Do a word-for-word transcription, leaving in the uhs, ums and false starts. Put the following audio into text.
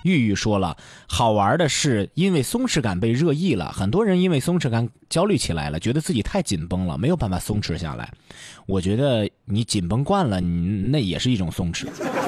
玉玉说了，好玩的是因为松弛感被热议了，很多人因为松弛感焦虑起来了，觉得自己太紧绷了，没有办法松弛下来。我觉得你紧绷惯了，你那也是一种松弛。